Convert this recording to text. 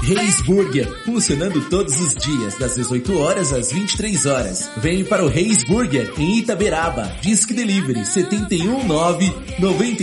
Reis Burger, funcionando todos os dias, das 18 horas às 23 horas. Vem para o Reis Burger, em Itaberaba. Disque Delivery 719